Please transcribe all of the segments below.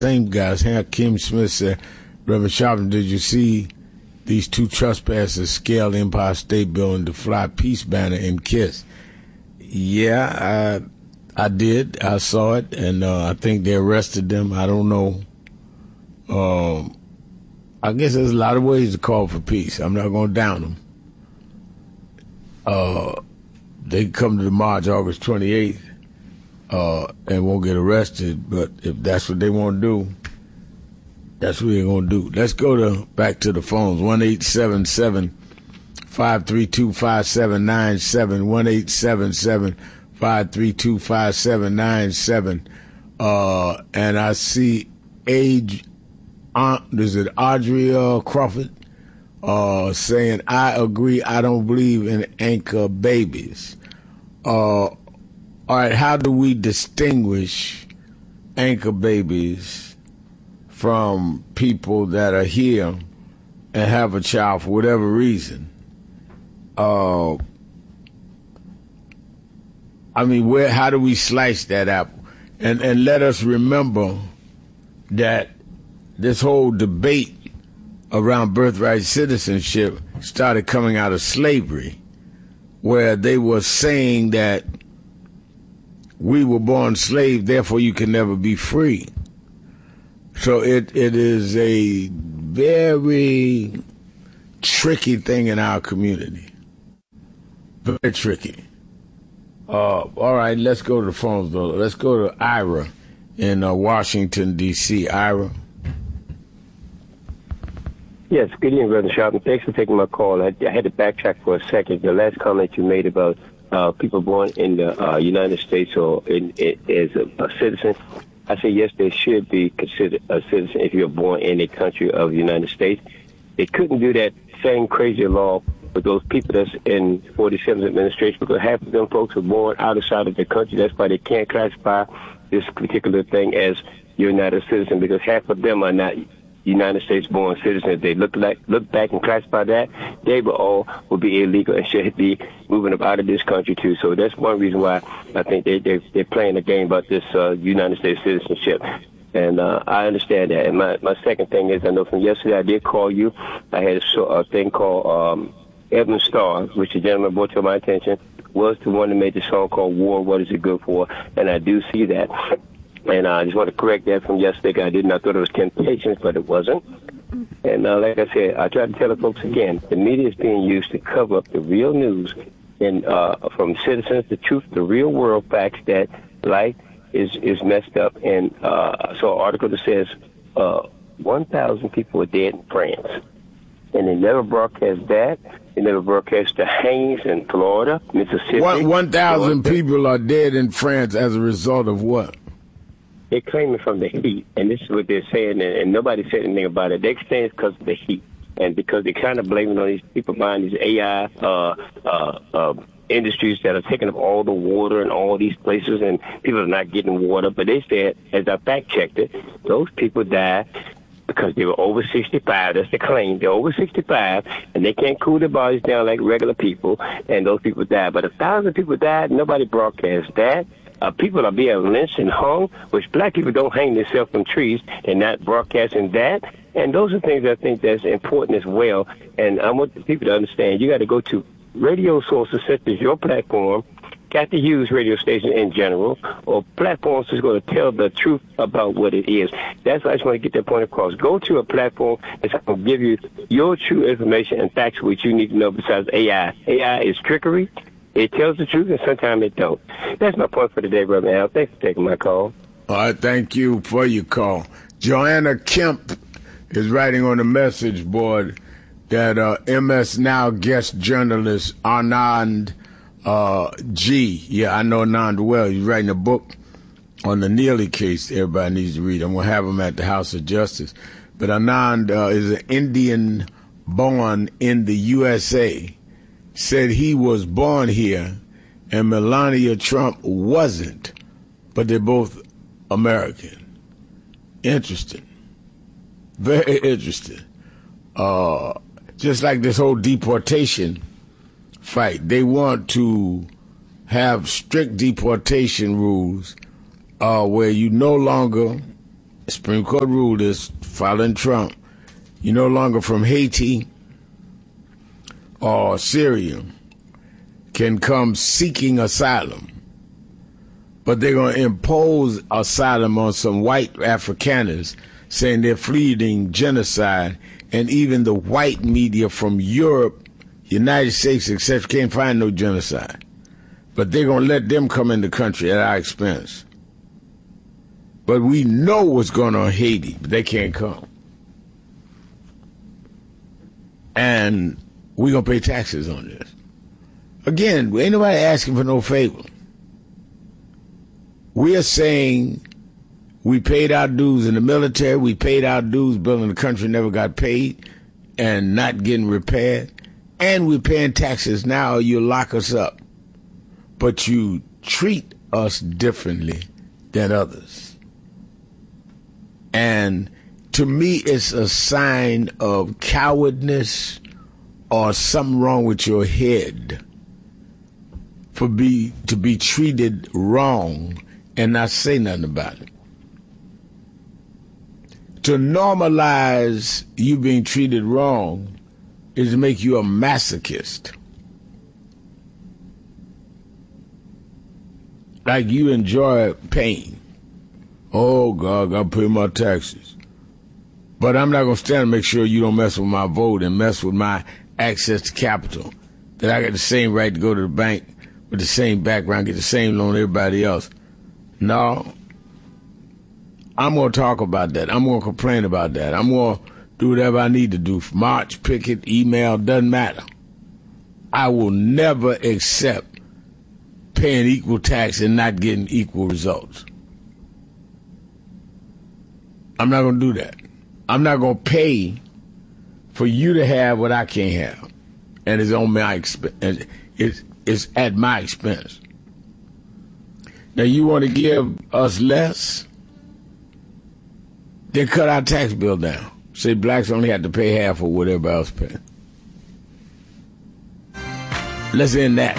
Same guys. Hakeem Smith said, Reverend Sharpton, did you see these two trespassers scale the Empire State Building to fly peace banner and kiss? Yeah, I did. I saw it, and I think they arrested them. I don't know. I guess there's a lot of ways to call for peace. I'm not going to down them. They come to the march August 28th and won't get arrested, but if that's what they want to do, that's what they're going to do. Let's go back to the phones. 1-877-532-5797, 1-877-532-5797. And I see is it Audrey Crawford saying, I agree, I don't believe in anchor babies. All right, how do we distinguish anchor babies from people that are here and have a child for whatever reason? I mean, how do we slice that apple? And let us remember that this whole debate around birthright citizenship started coming out of slavery, where they were saying that we were born slaves, therefore you can never be free. So it is a very tricky thing in our community. Very tricky. All right, let's go to the phones, though. Let's go to Ira in Washington, D.C. Ira. Yes, good evening, Brother Sharpton. Thanks for taking my call. I had to backtrack for a second. The last comment you made about people born in the United States or as a citizen, I say yes, they should be considered a citizen if you're born in a country of the United States. They couldn't do that same crazy law with those people that's in 47th administration, because half of them folks are born outside of the country. That's why they can't classify this particular thing as you're not a citizen, because half of them are not United States born citizens. If they look back and classify that, they will be illegal and should be moving up out of this country too. So that's one reason why I think they're playing a game about this United States citizenship. And I understand that. And my second thing is, I know from yesterday I did call you. I had a thing called Edwin Starr, which the gentleman brought to my attention, was the one that made the song called War, What Is It Good For? And I do see that. And I just want to correct that from yesterday. I thought it was Temptations, but it wasn't. And like I said, I try to tell the folks again, the media is being used to cover up the real news and from citizens, the truth, the real world facts that life is messed up. And I saw an article that says 1,000 people are dead in France. And they never broadcast that. They never broadcast the hangings in Florida, Mississippi. 1,000 people are dead in France as a result of what? They're claiming from the heat, and this is what they're saying, and nobody said anything about it. They're saying it's because of the heat, and because they're kind of blaming on these people buying these AI industries that are taking up all the water in all these places, and people are not getting water. But they said, as I fact-checked it, those people died because they were over 65. That's the claim. They're over 65, and they can't cool their bodies down like regular people, and those people died. But 1,000 people died. Nobody broadcast that. People are being lynched and hung, which black people don't hang themselves from trees. They're not broadcasting that. And those are things I think that's important as well. And I want the people to understand, you got to go to radio sources such as your platform, got to use radio stations in general, or platforms that's going to tell the truth about what it is. That's why I just want to get that point across. Go to a platform that's going to give you your true information and facts which you need to know besides AI. AI is trickery. It tells the truth, and sometimes it don't. That's my point for today, Brother Al. Thanks for taking my call. All right, thank you for your call. Joanna Kemp is writing on the message board that MS Now guest journalist Anand G. Yeah, I know Anand well. He's writing a book on the Neely case. Everybody needs to read. I'm going to have him at the House of Justice. But Anand is an Indian born in the USA. Said he was born here and Melania Trump wasn't, but they're both American. Interesting. Very interesting. Just like this whole deportation fight, they want to have strict deportation rules where you no longer Supreme Court ruled this following Trump. You no longer from Haiti or Syria can come seeking asylum. But they're going to impose asylum on some white Afrikaners, saying they're fleeing genocide, and even the white media from Europe, United States, etc., can't find no genocide. But they're going to let them come in the country at our expense. But we know what's going on in Haiti, but they can't come. And we're going to pay taxes on this. Again, ain't nobody asking for no favor. We are saying we paid our dues in the military, we paid our dues building the country, never got paid, and not getting repaired, and we're paying taxes now, you lock us up. But you treat us differently than others. And to me, it's a sign of cowardness or something wrong with your head to be treated wrong and not say nothing about it. To normalize you being treated wrong is to make you a masochist. Like you enjoy pain. Oh, God, I got to pay my taxes. But I'm not going to stand and make sure you don't mess with my vote and mess with my access to capital. That I got the same right to go to the bank with the same background, get the same loan everybody else. No. I'm going to talk about that. I'm going to complain about that. I'm going to do whatever I need to do. March, picket, email, doesn't matter. I will never accept paying equal tax and not getting equal results. I'm not going to do that. I'm not going to pay for you to have what I can't have. And it's on my expense. It's at my expense. Now, you want to give us less? Then cut our tax bill down. Say blacks only have to pay half of what everybody else pays. Let's end that.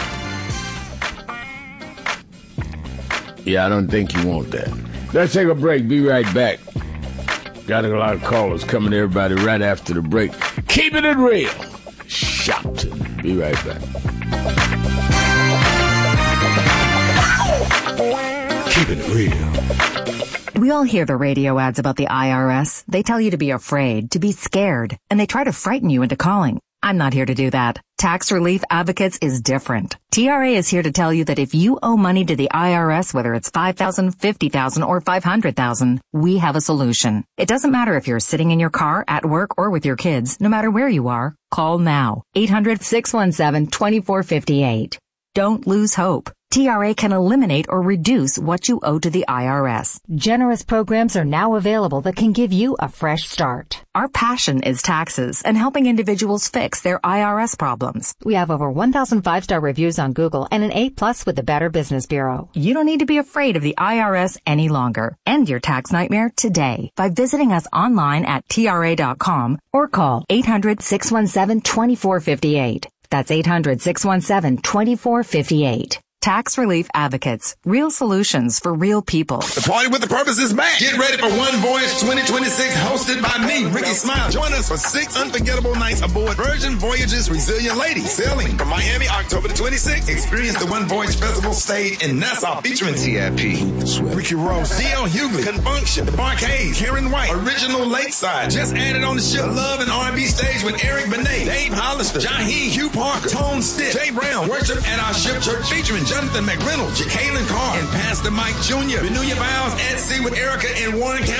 Yeah, I don't think you want that. Let's take a break. Be right back. Got a lot of callers coming to everybody right after the break. Keeping it real. Shouting. Be right back. Keeping it real. We all hear the radio ads about the IRS. They tell you to be afraid, to be scared, and they try to frighten you into calling. I'm not here to do that. Tax Relief Advocates is different. TRA is here to tell you that if you owe money to the IRS, whether it's $5,000, $50,000, or $500,000, we have a solution. It doesn't matter if you're sitting in your car, at work, or with your kids. No matter where you are, call now. 800-617-2458. Don't lose hope. TRA can eliminate or reduce what you owe to the IRS. Generous programs are now available that can give you a fresh start. Our passion is taxes and helping individuals fix their IRS problems. We have over 1,000 5-star reviews on Google and an A+ with the Better Business Bureau. You don't need to be afraid of the IRS any longer. End your tax nightmare today by visiting us online at TRA.com or call 800-617-2458. That's 800-617-2458. Tax Relief Advocates. Real solutions for real people. The Party with a Purpose is back. Get ready for One Voyage 2026, hosted by me, Ricky Smile. Join us for 6 unforgettable nights aboard Virgin Voyages Resilient Lady, sailing from Miami October the 26th. Experience the One Voyage Festival stage in Nassau featuring TIP, Ricky Rose, D.L. Hughley, Confunction, The Barcade, Karen White, Original Lakeside. Just added on the ship, Love and R&B stage with Eric Benet, Dave Hollister, Jaheim Hugh Parker, Tone Stitt, Jay Brown. Worship at our ship church featuring Jonathan McReynolds, Jacqueline Carr, and Pastor Mike Jr. Renew your vows at sea with Erica in Warren County.